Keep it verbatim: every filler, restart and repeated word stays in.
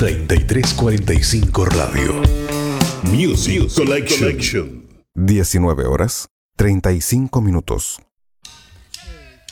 treinta y tres cuarenta y cinco Radio. Music Collection. diecinueve horas, treinta y cinco minutos.